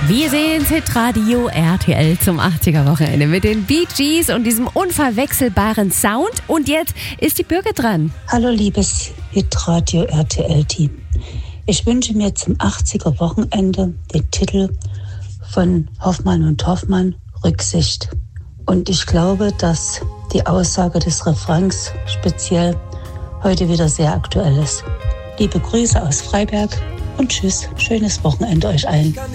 Wir sehen Hitradio RTL zum 80er-Wochenende mit den Bee Gees und diesem unverwechselbaren Sound. Und jetzt ist die Birgit dran. Hallo liebes Hitradio RTL-Team. Ich wünsche mir zum 80er-Wochenende den Titel von Hoffmann und Hoffmann, Rücksicht. Und ich glaube, dass die Aussage des Refrains speziell heute wieder sehr aktuell ist. Liebe Grüße aus Freiberg und tschüss, schönes Wochenende euch allen.